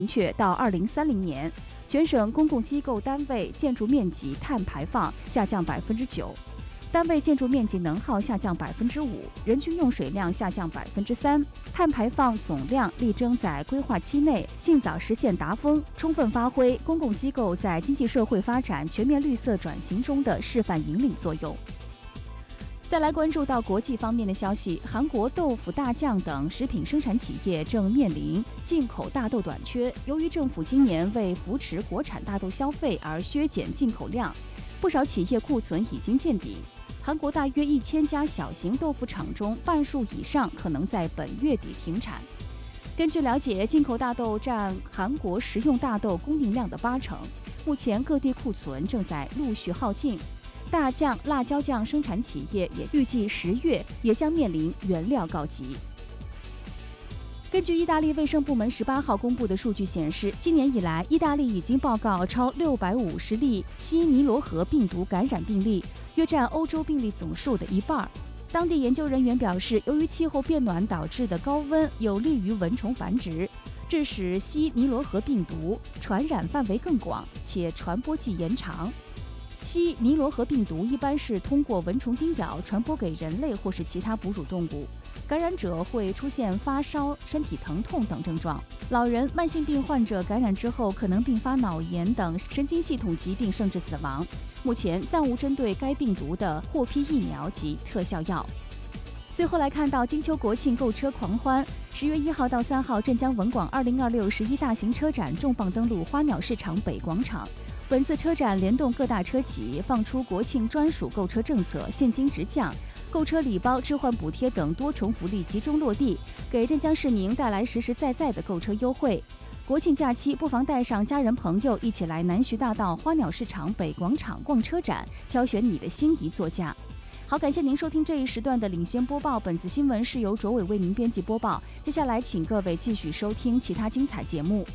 明确到2030年，全省公共机构单位建筑面积碳排放下降9%，单位建筑面积能耗下降5%，人均用水量下降3%，碳排放总量力争在规划期内尽早实现达峰，充分发挥公共机构在经济社会发展全面绿色转型中的示范引领作用。再来关注到国际方面的消息，韩国豆腐、大酱等食品生产企业正面临进口大豆短缺。由于政府今年为扶持国产大豆消费而削减进口量，不少企业库存已经见底。韩国大约1000家小型豆腐厂中，半数以上可能在本月底停产。根据了解，进口大豆占韩国食用大豆供应量的80%，目前各地库存正在陆续耗尽。大酱、辣椒酱生产企业也预计10月也将面临原料告急。根据意大利卫生部门18号公布的数据显示，今年以来，意大利已经报告超650例西尼罗河病毒感染病例，约占欧洲病例总数的一半。当地研究人员表示，由于气候变暖导致的高温有利于蚊虫繁殖，致使西尼罗河病毒传染范围更广，且传播季延长。西尼罗河病毒一般是通过蚊虫叮咬传播给人类或是其他哺乳动物，感染者会出现发烧、身体疼痛等症状。老人、慢性病患者感染之后可能并发脑炎等神经系统疾病，甚至死亡。目前暂无针对该病毒的获批疫苗及特效药。最后来看到金秋国庆购车狂欢，10月1号到3号，镇江文广202611大型车展重磅登陆花鸟市场北广场。本次车展联动各大车企，放出国庆专属购车政策，现金直降、购车礼包、置换补贴等多重福利集中落地，给镇江市民带来实实在在的购车优惠。国庆假期不妨带上家人朋友一起来南徐大道花鸟市场北广场逛车展，挑选你的心仪座驾。好，感谢您收听这一时段的领先播报，本次新闻是由卓伟为您编辑播报。接下来请各位继续收听其他精彩节目。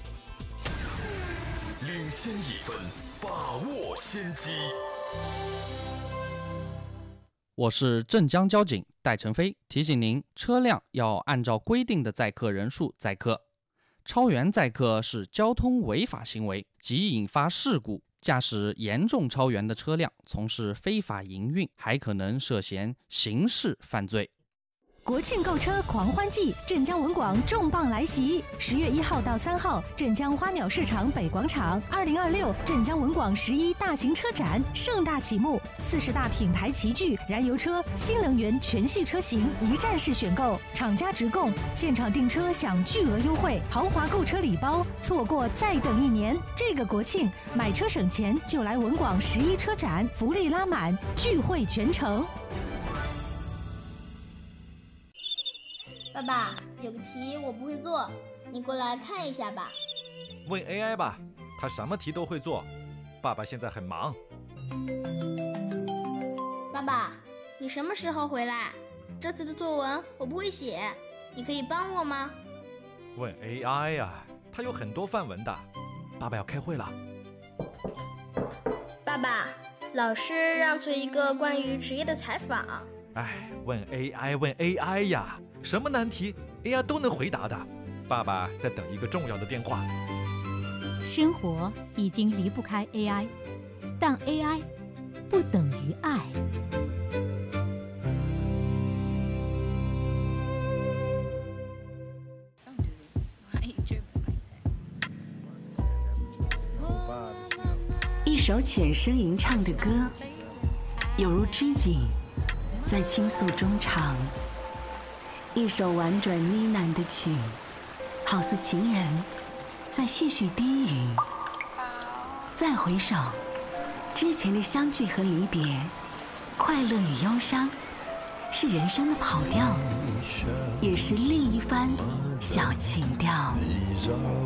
领先1分，把握先机。 我是镇江交警戴成飞，提醒您，车辆要按照规定的载客人数载客，超员载客是交通违法行为，即引发事故。驾驶严重超员的车辆从事非法营运，还可能涉嫌刑事犯罪。 国庆购车狂欢季，镇江文广重磅来袭！10月1号到3号，镇江花鸟市场北广场2026镇江文广11大型车展盛大启幕，40大品牌齐聚，燃油车、新能源全系车型一站式选购，厂家直供，现场订车享巨额优惠，豪华购车礼包，错过再等1年。这个国庆买车省钱，就来文广11车展，福利拉满，聚会全城。 爸爸，有个题我不会做，你过来看一下吧。 问 AI 吧，它什么题都会做。爸爸现在很忙。 爸爸，你什么时候回来？这次的作文我不会写，你可以帮我吗？ 问 AI 呀，它有很多范文的。爸爸要开会了。 爸爸，老师让做一个关于职业的采访。 哎，问 AI 呀，什么难题 AI 都能回答的。爸爸在等一个重要的电话。 生活已经离不开 AI， 但 AI 不等于爱。 一首浅声吟唱的歌，有如知己在倾诉衷肠；一首婉转呢喃的曲，好似情人在絮絮低语。再回首，之前的相聚和离别，快乐与忧伤，是人生的跑调，也是另一番小情调。